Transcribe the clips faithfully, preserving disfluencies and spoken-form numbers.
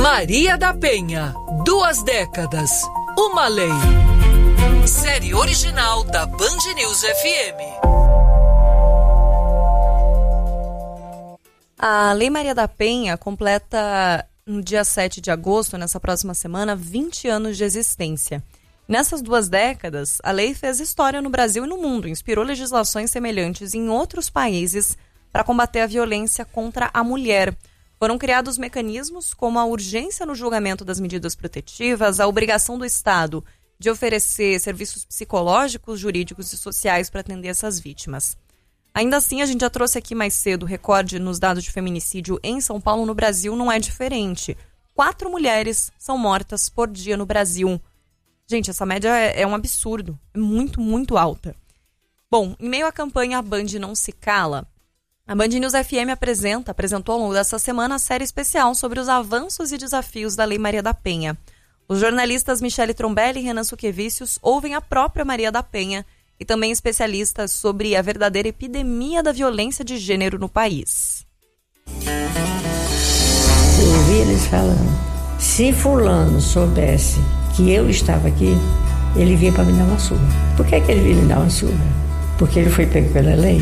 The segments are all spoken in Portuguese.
Maria da Penha, duas décadas, uma lei. Série original da Band News F M. A Lei Maria da Penha completa no dia sete de agosto, nessa próxima semana, vinte anos de existência. Nessas duas décadas, a lei fez história no Brasil e no mundo, inspirou legislações semelhantes em outros países para combater a violência contra a mulher. Foram criados mecanismos como a urgência no julgamento das medidas protetivas, a obrigação do Estado de oferecer serviços psicológicos, jurídicos e sociais para atender essas vítimas. Ainda assim, a gente já trouxe aqui mais cedo o recorde nos dados de feminicídio em São Paulo. No Brasil não é diferente. Quatro mulheres são mortas por dia no Brasil. Gente, essa média é, é um absurdo. É muito, muito alta. Bom, em meio à campanha A Band Não Se Cala, a Band News F M apresenta, apresentou ao longo dessa semana a série especial sobre os avanços e desafios da Lei Maria da Penha. Os jornalistas Michele Trombelli e Renan Suquevicius ouvem a própria Maria da Penha e também especialistas sobre a verdadeira epidemia da violência de gênero no país. Eu ouvi eles falando, se fulano soubesse que eu estava aqui, ele vinha para me dar uma surra. Por que, que ele vinha me dar uma surra? Porque ele foi pego pela lei.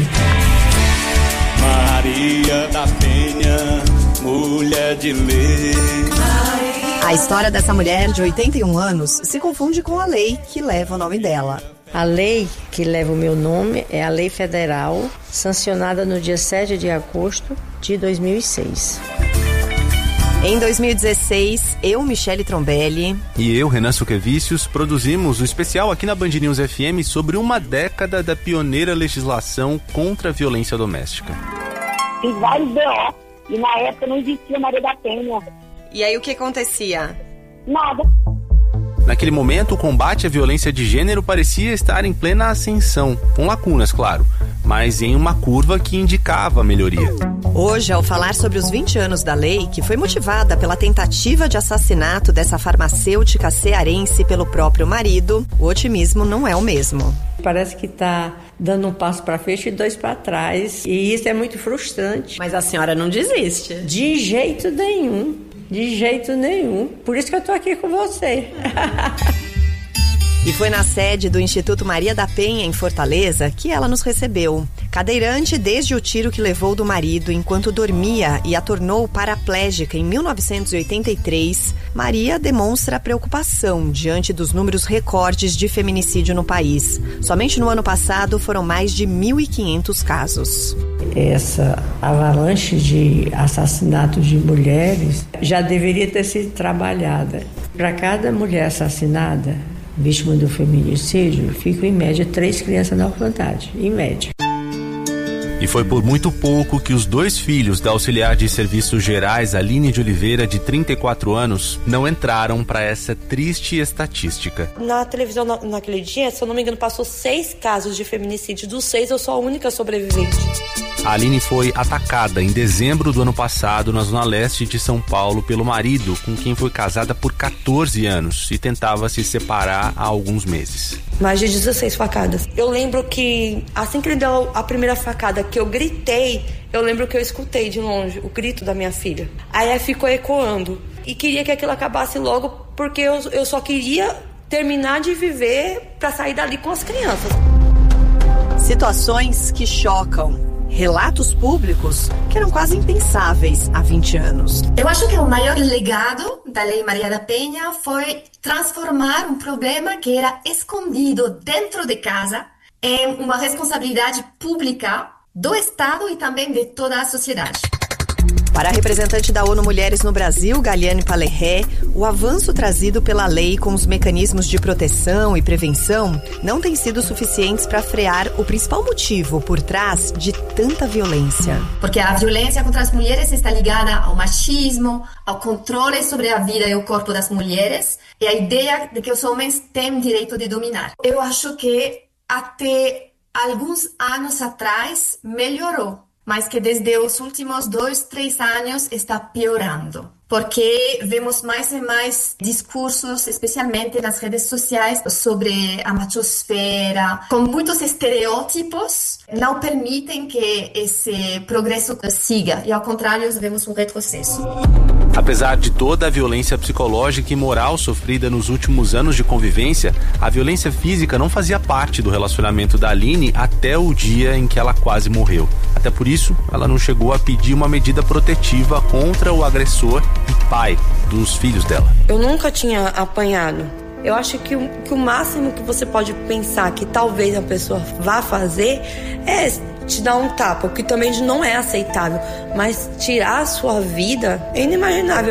Maria da Penha, mulher de lei. A história dessa mulher de oitenta e um anos se confunde com a lei que leva o nome dela. A lei que leva o meu nome é a Lei Federal, sancionada no dia sete de agosto de dois mil e seis. Em dois mil e dezesseis, eu, Michele Trombelli e eu, Renan Suquevicius, produzimos o especial aqui na Band News F M sobre uma década da pioneira legislação contra a violência doméstica. Fiz vários B O e na época não existia Maria da Penha. E aí o que acontecia? Nada. Naquele momento, o combate à violência de gênero parecia estar em plena ascensão, com lacunas, claro, mas em uma curva que indicava a melhoria. Hoje, ao falar sobre os vinte anos da lei, que foi motivada pela tentativa de assassinato dessa farmacêutica cearense pelo próprio marido, o otimismo não é o mesmo. Parece que está dando um passo para frente e dois para trás, e isso é muito frustrante. Mas a senhora não desiste? De jeito nenhum. De jeito nenhum. Por isso que eu tô aqui com você. E foi na sede do Instituto Maria da Penha, em Fortaleza, que ela nos recebeu. Cadeirante desde o tiro que levou do marido enquanto dormia e a tornou paraplégica em mil novecentos e oitenta e três, Maria demonstra preocupação diante dos números recordes de feminicídio no país. Somente no ano passado foram mais de mil e quinhentos casos. Essa avalanche de assassinatos de mulheres já deveria ter sido trabalhada. Para cada mulher assassinada, vítima do feminicídio, ficam em média três crianças na orfandade, em média. E foi por muito pouco que os dois filhos da auxiliar de serviços gerais, Aline de Oliveira, de trinta e quatro anos, não entraram para essa triste estatística. Na televisão, na, naquele dia, se eu não me engano, passou seis casos de feminicídio. Dos seis, eu sou a única sobrevivente. A Aline foi atacada em dezembro do ano passado na zona leste de São Paulo pelo marido, com quem foi casada por catorze anos e tentava se separar há alguns meses. Mais de dezesseis facadas. Eu lembro que assim que ele deu a primeira facada, que eu gritei, eu lembro que eu escutei de longe o grito da minha filha. Aí ficou ecoando. E queria que aquilo acabasse logo, porque eu, eu só queria terminar de viver para sair dali com as crianças. Situações que chocam. Relatos públicos que eram quase impensáveis há vinte anos. Eu acho que o maior legado da Lei Maria da Penha foi transformar um problema que era escondido dentro de casa em uma responsabilidade pública do Estado e também de toda a sociedade. Para a representante da ONU Mulheres no Brasil, Galiane Palerré, o avanço trazido pela lei com os mecanismos de proteção e prevenção não tem sido suficientes para frear o principal motivo por trás de tanta violência. Porque a violência contra as mulheres está ligada ao machismo, ao controle sobre a vida e o corpo das mulheres e a ideia de que os homens têm direito de dominar. Eu acho que até alguns anos atrás melhorou, mas que desde os últimos dois, três anos está piorando. porque vemos mais e mais discursos, especialmente nas redes sociais, sobre a machosfera, com muitos estereótipos, não permitem que esse progresso siga, e ao contrário, vemos um retrocesso. Apesar de toda a violência psicológica e moral sofrida nos últimos anos de convivência, a violência física não fazia parte do relacionamento da Aline até o dia em que ela quase morreu. Até por isso, ela não chegou a pedir uma medida protetiva contra o agressor e pai dos filhos dela. Eu nunca tinha apanhado. Eu acho que o, que o máximo que você pode pensar que talvez a pessoa vá fazer é te dar um tapa, o que também não é aceitável. Mas tirar a sua vida é inimaginável.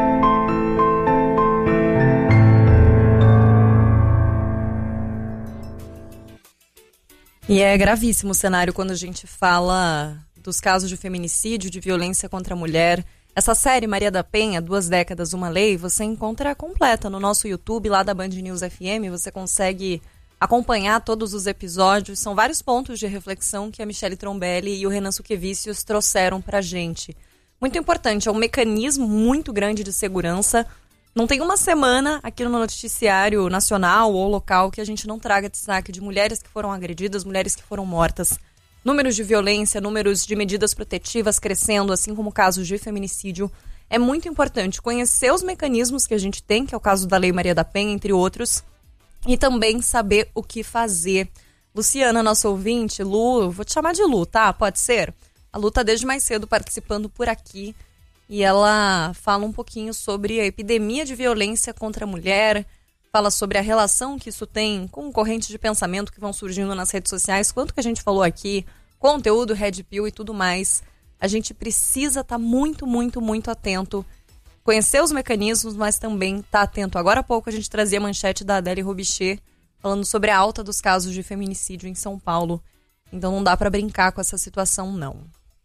E é gravíssimo o cenário quando a gente fala dos casos de feminicídio, de violência contra a mulher. Essa série, Maria da Penha, Duas Décadas, Uma Lei, você encontra completa no nosso YouTube, lá da Band News F M. Você consegue acompanhar todos os episódios. São vários pontos de reflexão que a Michele Trombelli e o Renan Suquevicius trouxeram pra gente. Muito importante, é um mecanismo muito grande de segurança. Não tem uma semana aqui no noticiário nacional ou local que a gente não traga destaque de mulheres que foram agredidas, mulheres que foram mortas. Números de violência, números de medidas protetivas crescendo, assim como casos de feminicídio. É muito importante conhecer os mecanismos que a gente tem, que é o caso da Lei Maria da Penha, entre outros, e também saber o que fazer. Luciana, nossa ouvinte, Lu, vou te chamar de Lu, tá? Pode ser? A Lu tá desde mais cedo participando por aqui e ela fala um pouquinho sobre a epidemia de violência contra a mulher, fala sobre a relação que isso tem com correntes de pensamento que vão surgindo nas redes sociais, quanto que a gente falou aqui, conteúdo, Red Pill e tudo mais. A gente precisa estar muito, muito, muito atento, conhecer os mecanismos, mas também estar atento. Agora há pouco a gente trazia a manchete da Adélie Robicher falando sobre a alta dos casos de feminicídio em São Paulo. Então não dá para brincar com essa situação, não.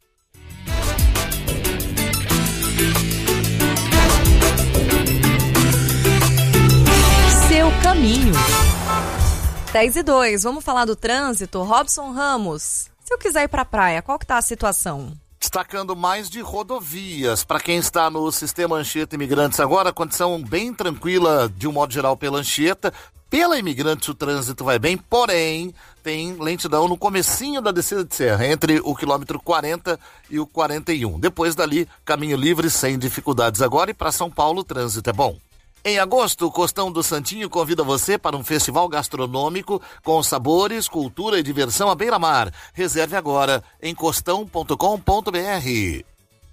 Seu caminho. dez e dois, vamos falar do trânsito. Robson Ramos, se eu quiser ir pra praia, qual que tá a situação? Destacando mais de rodovias. Para quem está no sistema Anchieta Imigrantes agora, condição bem tranquila de um modo geral pela Anchieta. Pela Imigrantes o trânsito vai bem, porém tem lentidão no comecinho da descida de serra, entre o quilômetro quarenta e o quarenta e um. Depois dali, caminho livre sem dificuldades agora, e para São Paulo o trânsito é bom. Em agosto, o Costão do Santinho convida você para um festival gastronômico com sabores, cultura e diversão à beira-mar. Reserve agora em costão ponto com ponto b r.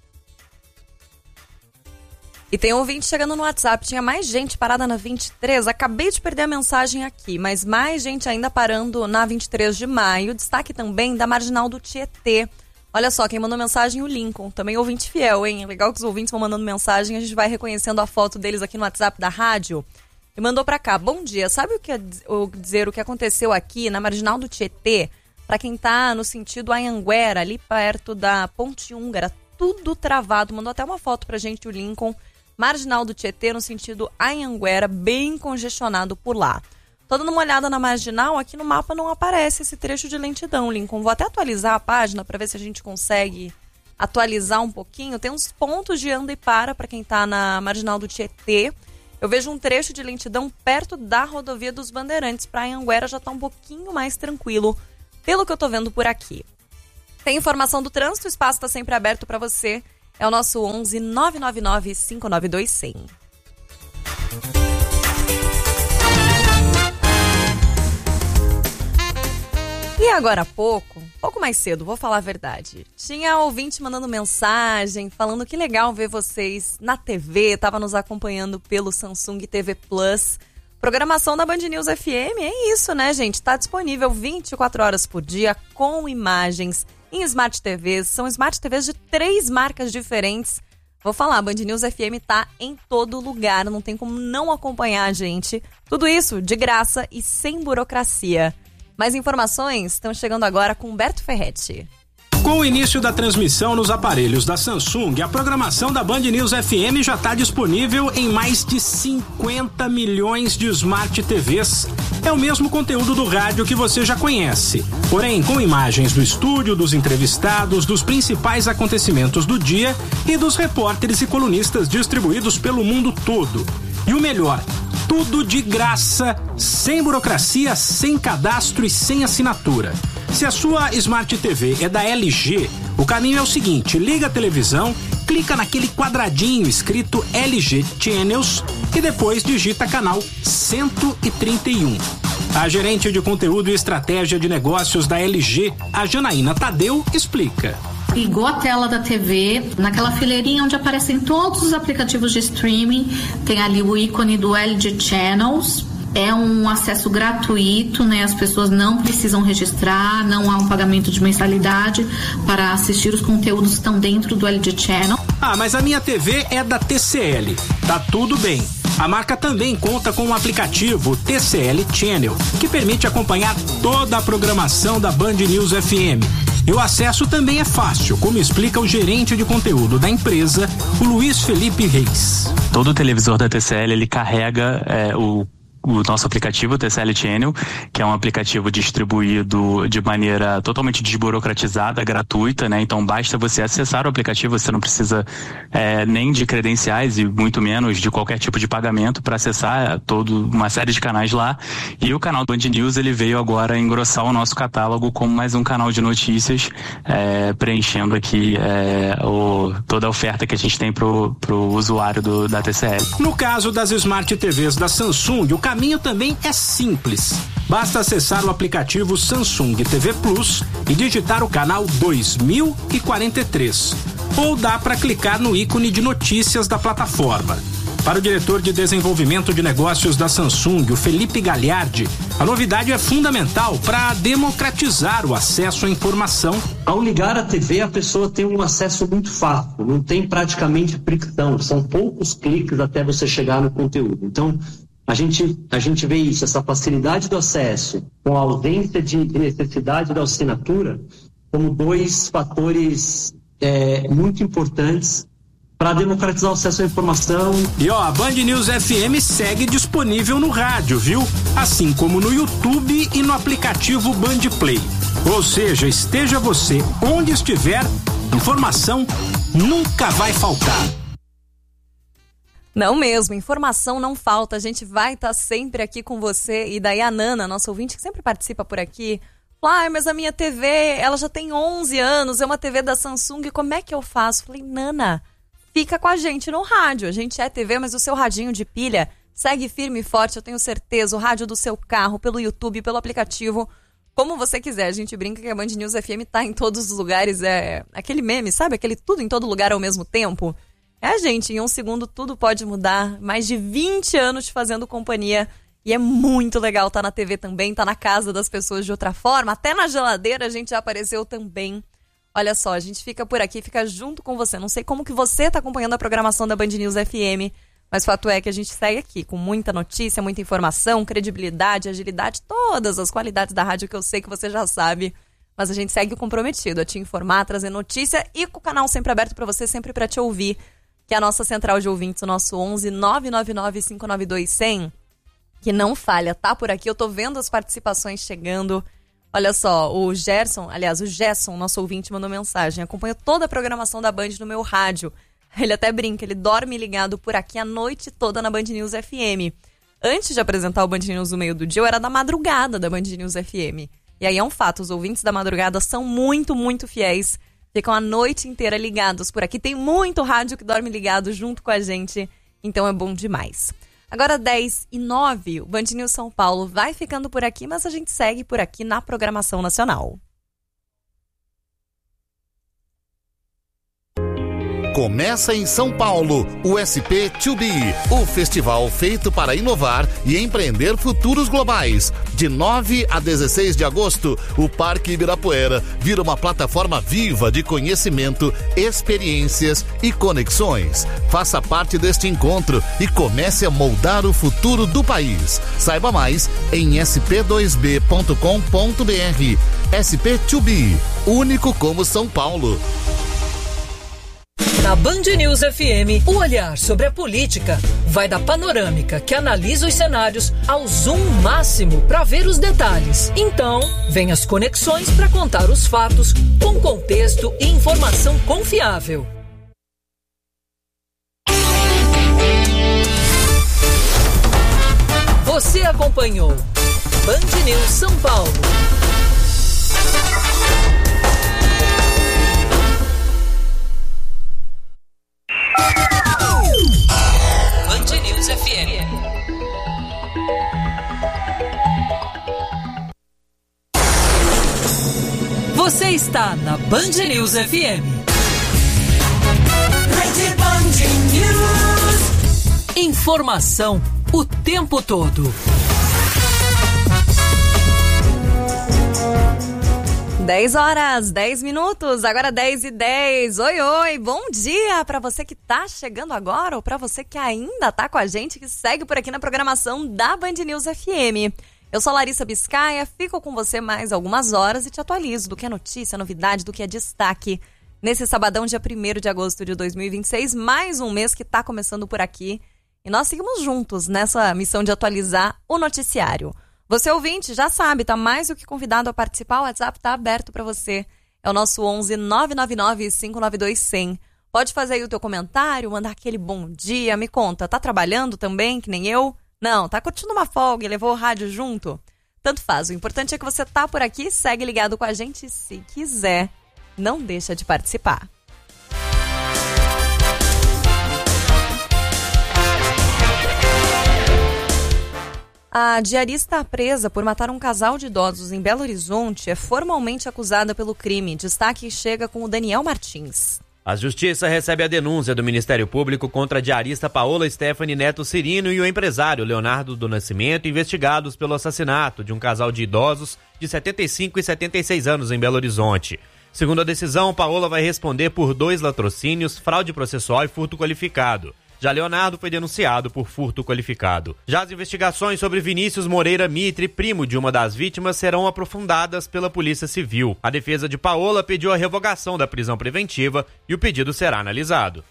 E tem um ouvinte chegando no WhatsApp, tinha mais gente parada na vinte e três, acabei de perder a mensagem aqui, mas mais gente ainda parando na vinte e três de maio, destaque também da Marginal do Tietê. Olha só, quem mandou mensagem, o Lincoln, também ouvinte fiel, hein? Legal que os ouvintes vão mandando mensagem, a gente vai reconhecendo a foto deles aqui no WhatsApp da rádio. E mandou pra cá, bom dia, sabe o que é dizer o que aconteceu aqui na Marginal do Tietê? Pra quem tá no sentido Anhanguera, ali perto da Ponte Húngara, tudo travado, mandou até uma foto pra gente o Lincoln. Marginal do Tietê no sentido Anhanguera, bem congestionado por lá. Tô dando uma olhada na Marginal, aqui no mapa não aparece esse trecho de lentidão, Lincoln. Vou até atualizar a página para ver se a gente consegue atualizar um pouquinho. Tem uns pontos de anda e para para quem tá na Marginal do Tietê. Eu vejo um trecho de lentidão perto da rodovia dos Bandeirantes. Para Anhanguera já tá um pouquinho mais tranquilo, pelo que eu tô vendo por aqui. Tem informação do trânsito, o espaço tá sempre aberto para você. É o nosso onze nove nove nove cinco nove dois zero zero. E agora há pouco, pouco mais cedo, vou falar a verdade, tinha ouvinte mandando mensagem, falando que legal ver vocês na T V, tava nos acompanhando pelo Samsung T V Plus. Programação da Band News F M, é isso, né, gente? Tá disponível vinte e quatro horas por dia, com imagens, em Smart T Vs. São Smart T Vs de três marcas diferentes. Vou falar, a Band News F M tá em todo lugar, não tem como não acompanhar a gente. Tudo isso de graça e sem burocracia. Mais informações estão chegando agora com Humberto Ferretti. Com o início da transmissão nos aparelhos da Samsung, a programação da Band News F M já está disponível em mais de cinquenta milhões de Smart T Vs. É o mesmo conteúdo do rádio que você já conhece, porém com imagens do estúdio, dos entrevistados, dos principais acontecimentos do dia e dos repórteres e colunistas distribuídos pelo mundo todo. E o melhor, tudo de graça, sem burocracia, sem cadastro e sem assinatura. Se a sua Smart T V é da L G, o caminho é o seguinte: liga a televisão, clica naquele quadradinho escrito L G Channels e depois digita canal cento e trinta e um. A gerente de conteúdo e estratégia de negócios da L G, a Janaína Tadeu, explica. Igual a tela da T V, naquela fileirinha onde aparecem todos os aplicativos de streaming, tem ali o ícone do L G Channels. É um acesso gratuito, né? As pessoas não precisam registrar, não há um pagamento de mensalidade para assistir os conteúdos que estão dentro do L G Channel. Ah, mas a minha T V é da T C L. Tá tudo bem. A marca também conta com o aplicativo T C L Channel, que permite acompanhar toda a programação da Band News F M. E o acesso também é fácil, como explica o gerente de conteúdo da empresa, o Luiz Felipe Reis. Todo televisor da T C L, ele carrega é, o o nosso aplicativo T C L Channel, que é um aplicativo distribuído de maneira totalmente desburocratizada, gratuita, né? Então basta você acessar o aplicativo, você não precisa é, nem de credenciais e muito menos de qualquer tipo de pagamento para acessar toda uma série de canais lá. E o canal Band News, ele veio agora engrossar o nosso catálogo como mais um canal de notícias, é, preenchendo aqui é, o, toda a oferta que a gente tem pro, pro usuário do, da T C L. No caso das Smart T Vs da Samsung, o O caminho também é simples. Basta acessar o aplicativo Samsung T V Plus e digitar o canal dois mil e quarenta e três. Ou dá para clicar no ícone de notícias da plataforma. Para o diretor de desenvolvimento de negócios da Samsung, o Felipe Gagliardi, a novidade é fundamental para democratizar o acesso à informação. Ao ligar a T V, a pessoa tem um acesso muito fácil, não tem praticamente fricção, são poucos cliques até você chegar no conteúdo. Então, A gente, a gente vê isso, essa facilidade do acesso com a ausência de necessidade da assinatura como dois fatores é, muito importantes para democratizar o acesso à informação. E ó, a Band News F M segue disponível no rádio, viu? Assim como no YouTube e no aplicativo Band Play. Ou seja, esteja você onde estiver, informação nunca vai faltar. Não mesmo, informação não falta, a gente vai estar tá sempre aqui com você. E daí a Nana, nossa ouvinte que sempre participa por aqui, fala, ah, mas a minha T V, ela já tem onze anos, é uma T V da Samsung, como é que eu faço? Falei, Nana, fica com a gente no rádio, a gente é T V, mas o seu radinho de pilha segue firme e forte, eu tenho certeza, o rádio do seu carro, pelo YouTube, pelo aplicativo, como você quiser. A gente brinca que a Band News F M tá em todos os lugares, é aquele meme, sabe? Aquele tudo em todo lugar ao mesmo tempo. É, gente, em um segundo tudo pode mudar. Mais de vinte anos te fazendo companhia. E é muito legal estar na T V também, estar na casa das pessoas de outra forma. Até na geladeira a gente já apareceu também. Olha só, a gente fica por aqui, fica junto com você. Não sei como que você está acompanhando a programação da Band News F M, mas fato é que a gente segue aqui com muita notícia, muita informação, credibilidade, agilidade, todas as qualidades da rádio que eu sei que você já sabe. Mas a gente segue comprometido a te informar, trazer notícia e com o canal sempre aberto para você, sempre para te ouvir. Que é a nossa central de ouvintes, o nosso onze nove nove nove cinco nove dois zero zero, que não falha, tá por aqui. Eu tô vendo as participações chegando. Olha só, o Gerson, aliás, o Gerson, nosso ouvinte, mandou mensagem. Acompanho toda a programação da Band no meu rádio. Ele até brinca, ele dorme ligado por aqui a noite toda na Band News F M. Antes de apresentar o Band News no meio do dia, eu era da madrugada da Band News F M. E aí é um fato, os ouvintes da madrugada são muito, muito fiéis. Ficam a noite inteira ligados por aqui. Tem muito rádio que dorme ligado junto com a gente. Então é bom demais. Agora dez e nove, o Band News São Paulo vai ficando por aqui, mas a gente segue por aqui na programação nacional. Começa em São Paulo o S P dois B, o festival feito para inovar e empreender futuros globais. De nove a dezesseis de agosto, o Parque Ibirapuera vira uma plataforma viva de conhecimento, experiências e conexões. Faça parte deste encontro e comece a moldar o futuro do país. Saiba mais em s p dois b ponto com ponto b r. S P dois B, único como São Paulo. Na Band News F M, o olhar sobre a política vai da panorâmica que analisa os cenários ao zoom máximo para ver os detalhes. Então, vem as conexões para contar os fatos com contexto e informação confiável. Você acompanhou Band News São Paulo. Band News F M. Você está na Band News F M. Rede Band News. Informação o tempo todo. dez horas, dez minutos, agora dez e dez. Oi, oi, bom dia para você que tá chegando agora ou para você que ainda tá com a gente, que segue por aqui na programação da Band News F M. Eu sou Larissa Biscaia, fico com você mais algumas horas e te atualizo do que é notícia, novidade, do que é destaque. Nesse sabadão, dia primeiro de agosto de dois mil e vinte e seis, mais um mês que tá começando por aqui. E nós seguimos juntos nessa missão de atualizar o noticiário. Você ouvinte já sabe, tá mais do que convidado a participar, o WhatsApp tá aberto para você. É o nosso onze nove nove nove cinco nove dois zero zero. Pode fazer aí o teu comentário, mandar aquele bom dia, me conta, tá trabalhando também, que nem eu? Não, tá curtindo uma folga e levou o rádio junto? Tanto faz, o importante é que você tá por aqui, segue ligado com a gente e se quiser, não deixa de participar. A diarista presa por matar um casal de idosos em Belo Horizonte é formalmente acusada pelo crime. Destaque chega com o Daniel Martins. A Justiça recebe a denúncia do Ministério Público contra a diarista Paola Stephanie Neto Cirino e o empresário Leonardo do Nascimento, investigados pelo assassinato de um casal de idosos de setenta e cinco e setenta e seis anos em Belo Horizonte. Segundo a decisão, Paola vai responder por dois latrocínios, fraude processual e furto qualificado. Já Leonardo foi denunciado por furto qualificado. Já as investigações sobre Vinícius Moreira Mitre, primo de uma das vítimas, serão aprofundadas pela Polícia Civil. A defesa de Paola pediu a revogação da prisão preventiva e o pedido será analisado.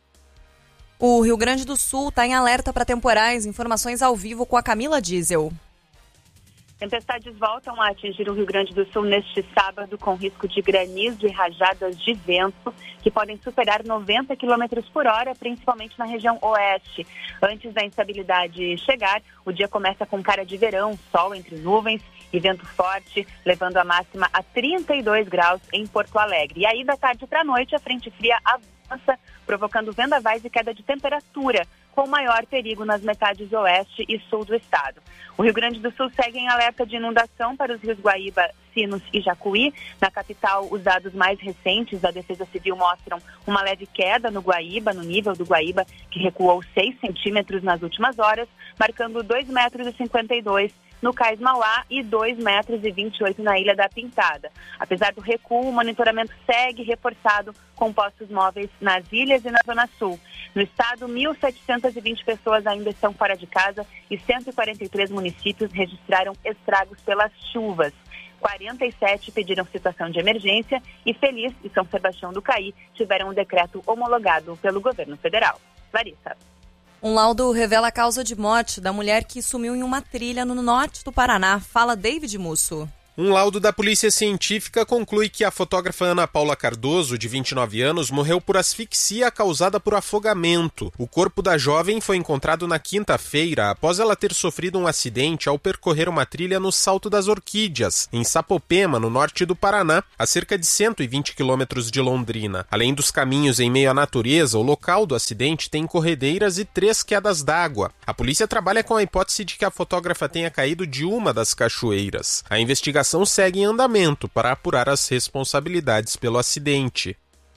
O Rio Grande do Sul está em alerta para temporais. Informações ao vivo com a Camila Diesel. Tempestades voltam a atingir o Rio Grande do Sul neste sábado, com risco de granizo e rajadas de vento que podem superar noventa quilômetros por hora, principalmente na região oeste. Antes da instabilidade chegar, o dia começa com cara de verão, sol entre nuvens e vento forte, levando a máxima a trinta e dois graus em Porto Alegre. E aí, da tarde para a noite, a frente fria avança, provocando vendavais e queda de temperatura, com maior perigo nas metades oeste e sul do estado. O Rio Grande do Sul segue em alerta de inundação para os rios Guaíba, Sinos e Jacuí. Na capital, os dados mais recentes da Defesa Civil mostram uma leve queda no Guaíba, no nível do Guaíba, que recuou seis centímetros nas últimas horas, marcando dois metros e cinquenta e dois no Cais Mauá e dois metros e vinte e oito na Ilha da Pintada. Apesar do recuo, o monitoramento segue reforçado com postos móveis nas ilhas e na Zona Sul. No estado, mil setecentas e vinte pessoas ainda estão fora de casa e cento e quarenta e três municípios registraram estragos pelas chuvas. quarenta e sete pediram situação de emergência e Feliz e São Sebastião do Caí tiveram um decreto homologado pelo governo federal. Larissa. Um laudo revela a causa de morte da mulher que sumiu em uma trilha no norte do Paraná. Fala David Musso. Um laudo da Polícia Científica conclui que a fotógrafa Ana Paula Cardoso, de vinte e nove anos, morreu por asfixia causada por afogamento. O corpo da jovem foi encontrado na quinta-feira, após ela ter sofrido um acidente ao percorrer uma trilha no Salto das Orquídeas, em Sapopema, no norte do Paraná, a cerca de cento e vinte quilômetros de Londrina. Além dos caminhos em meio à natureza, o local do acidente tem corredeiras e três quedas d'água. A polícia trabalha com a hipótese de que a fotógrafa tenha caído de uma das cachoeiras. A investigação A investigação segue em andamento para apurar as responsabilidades pelo acidente.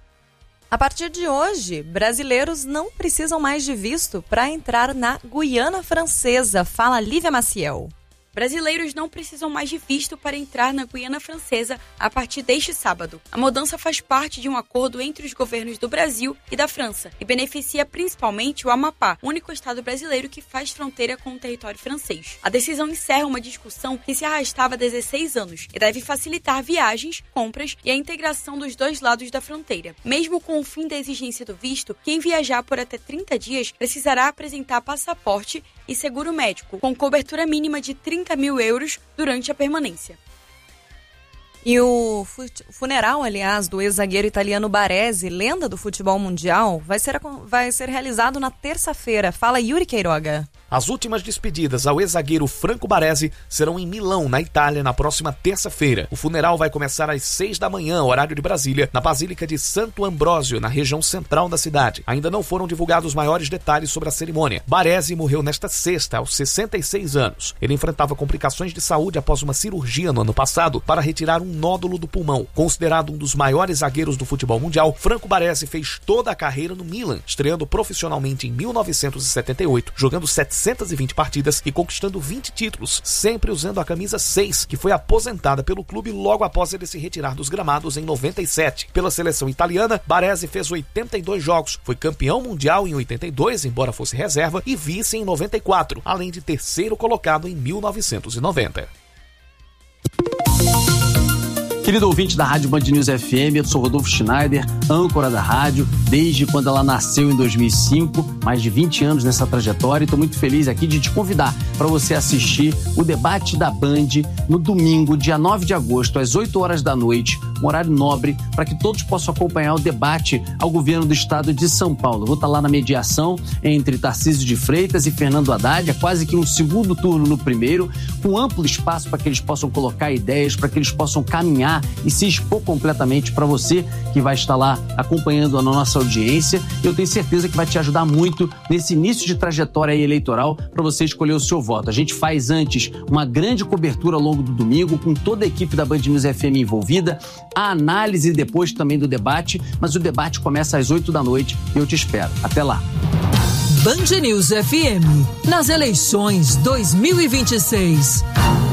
A partir de hoje, brasileiros não precisam mais de visto para entrar na Guiana Francesa. Fala Lívia Maciel. Brasileiros não precisam mais de visto para entrar na Guiana Francesa a partir deste sábado. A mudança faz parte de um acordo entre os governos do Brasil e da França e beneficia principalmente o Amapá, o único estado brasileiro que faz fronteira com o território francês. A decisão encerra uma discussão que se arrastava há dezesseis anos e deve facilitar viagens, compras e a integração dos dois lados da fronteira. Mesmo com o fim da exigência do visto, quem viajar por até trinta dias precisará apresentar passaporte e seguro médico, com cobertura mínima de trinta mil euros durante a permanência. E o funeral, aliás, do ex-zagueiro italiano Baresi, lenda do futebol mundial, vai ser, vai ser realizado na terça-feira. Fala, Yuri Queiroga. As últimas despedidas ao ex-zagueiro Franco Baresi serão em Milão, na Itália, na próxima terça-feira. O funeral vai começar às seis da manhã, horário de Brasília, na Basílica de Santo Ambrósio, na região central da cidade. Ainda não foram divulgados maiores detalhes sobre a cerimônia. Baresi morreu nesta sexta, aos sessenta e seis anos. Ele enfrentava complicações de saúde após uma cirurgia no ano passado para retirar um nódulo do pulmão. Considerado um dos maiores zagueiros do futebol mundial, Franco Baresi fez toda a carreira no Milan, estreando profissionalmente em mil novecentos e setenta e oito, jogando setecentas e vinte partidas e conquistando vinte títulos, sempre usando a camisa seis, que foi aposentada pelo clube logo após ele se retirar dos gramados em noventa e sete. Pela seleção italiana, Baresi fez oitenta e dois jogos, foi campeão mundial em oitenta e dois, embora fosse reserva, e vice em noventa e quatro, além de terceiro colocado em mil novecentos e noventa. Querido ouvinte da Rádio Band News F M, eu sou Rodolfo Schneider, âncora da rádio, desde quando ela nasceu em dois mil e cinco, mais de vinte anos nessa trajetória, e estou muito feliz aqui de te convidar para você assistir o debate da Band no domingo, dia nove de agosto, às oito horas da noite, um horário nobre, para que todos possam acompanhar o debate ao governo do estado de São Paulo. Eu vou estar lá na mediação entre Tarcísio de Freitas e Fernando Haddad, é quase que um segundo turno no primeiro, com amplo espaço para que eles possam colocar ideias, para que eles possam caminhar e se expor completamente para você que vai estar lá acompanhando a nossa audiência. Eu tenho certeza que vai te ajudar muito nesse início de trajetória eleitoral para você escolher o seu voto. A gente faz antes uma grande cobertura ao longo do domingo com toda a equipe da Band News F M envolvida, a análise depois também do debate, mas o debate começa às oito da noite e eu te espero. Até lá. Band News F M, nas eleições dois mil e vinte e seis.